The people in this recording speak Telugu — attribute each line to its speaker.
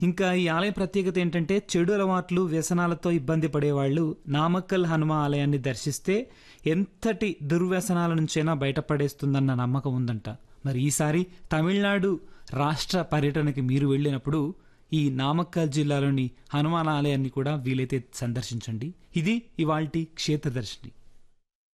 Speaker 1: ఇంకా ఈ ఆలయ ప్రత్యేకత ఏంటంటే చెడు అలవాట్లు వ్యసనాలతో ఇబ్బంది పడేవాళ్ళు నామక్కల్ హనుమ ఆలయాన్ని దర్శిస్తే ఎంతటి దుర్వ్యసనాల నుంచైనా బయటపడేస్తుందన్న నమ్మకం ఉందంట. మరి ఈసారి తమిళనాడు రాష్ట్ర పర్యటనకి మీరు వెళ్ళినప్పుడు ఈ నామక్కల్ జిల్లాలోని హనుమాన్ ఆలయాన్ని కూడా వీలైతే సందర్శించండి. ఇది ఇవాల్టి క్షేత్రదర్శిని.